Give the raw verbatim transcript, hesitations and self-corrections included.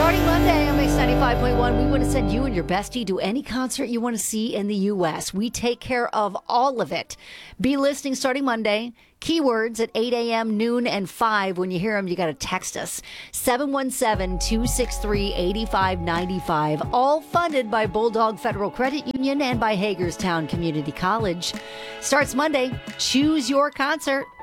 Starting Monday on Mix ninety-five point one, we want to send you and your bestie to any concert you want to see in the U S. We take care of all of it. Be listening starting Monday. Keywords at eight a.m., noon, and five. When you hear them, you got to text us. seven one seven, two six three, eight five nine five. All funded by Bulldog Federal Credit Union and by Hagerstown Community College. Starts Monday. Choose your concert.